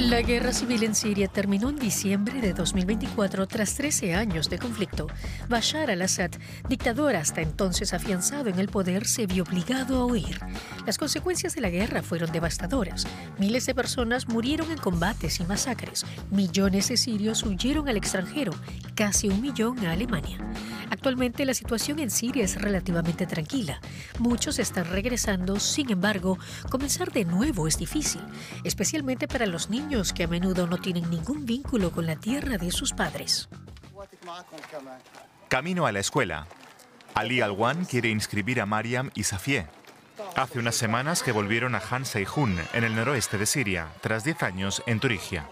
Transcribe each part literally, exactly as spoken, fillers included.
La guerra civil en Siria terminó en diciembre de dos mil veinticuatro tras trece años de conflicto. Bashar al-Assad, dictador hasta entonces afianzado en el poder, se vio obligado a huir. Las consecuencias de la guerra fueron devastadoras. Miles de personas murieron en combates y masacres. Millones de sirios huyeron al extranjero, casi un millón a Alemania. Actualmente la situación en Siria es relativamente tranquila. Muchos están regresando, sin embargo, comenzar de nuevo es difícil, especialmente para los niños que a menudo no tienen ningún vínculo con la tierra de sus padres. Camino a la escuela. Ali Alwan quiere inscribir a Mariam y Safié. Hace unas semanas que volvieron a Han Seyhun, en el noroeste de Siria, tras diez años en Turigia.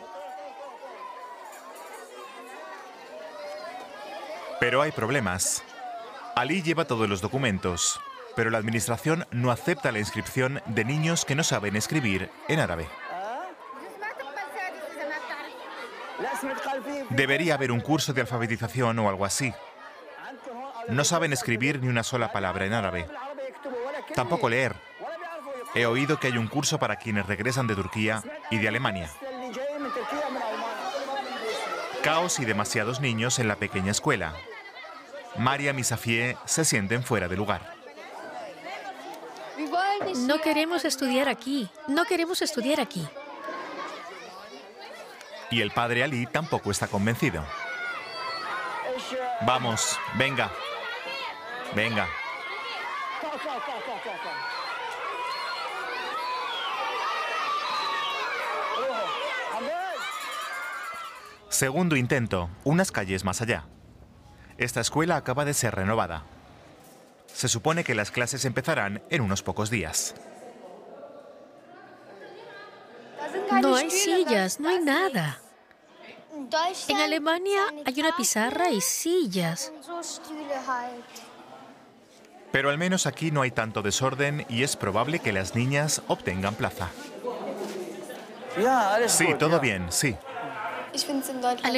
Pero hay problemas. Ali lleva todos los documentos, pero la administración no acepta la inscripción de niños que no saben escribir en árabe. Debería haber un curso de alfabetización o algo así. No saben escribir ni una sola palabra en árabe. Tampoco leer. He oído que hay un curso para quienes regresan de Turquía y de Alemania. Caos y demasiados niños en la pequeña escuela. Mariam y Safié se sienten fuera de lugar. No queremos estudiar aquí. No queremos estudiar aquí. Y el padre Ali tampoco está convencido. Vamos, venga. Venga. Segundo intento, unas calles más allá. Esta escuela acaba de ser renovada. Se supone que las clases empezarán en unos pocos días. No hay sillas, no hay nada. En Alemania hay una pizarra y sillas. Pero al menos aquí no hay tanto desorden y es probable que las niñas obtengan plaza. Sí, todo bien, sí.